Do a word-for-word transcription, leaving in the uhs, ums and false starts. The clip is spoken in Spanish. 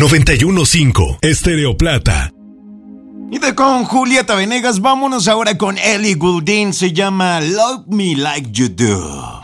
noventa y uno punto cinco Estéreo Plata. Y de con Julieta Venegas, vámonos ahora con Ellie Goulding. Se llama Love Me Like You Do.